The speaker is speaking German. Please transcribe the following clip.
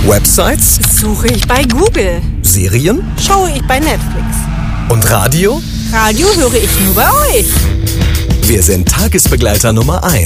Websites? Suche ich bei Google. Serien? Schaue ich bei Netflix. Und Radio? Radio höre ich nur bei euch. Wir sind Tagesbegleiter Nummer 1.